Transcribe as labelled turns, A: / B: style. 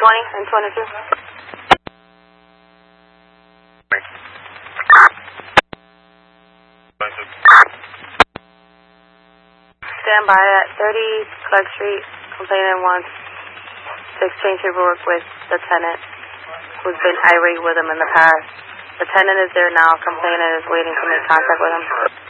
A: and 22. Stand by at 30 Clark Street. Complainant wants to exchange paperwork with the tenant who's been irate with him in the past. The tenant is there now. Complainant is waiting to make contact with him.